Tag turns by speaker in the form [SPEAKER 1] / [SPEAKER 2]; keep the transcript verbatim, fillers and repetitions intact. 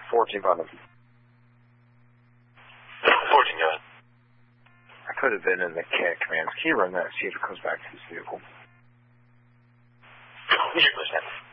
[SPEAKER 1] fourteen button.
[SPEAKER 2] fourteen, go ahead.
[SPEAKER 1] I could have been in the cat commands. Can you run that, see if it comes back to this vehicle?
[SPEAKER 2] You understand.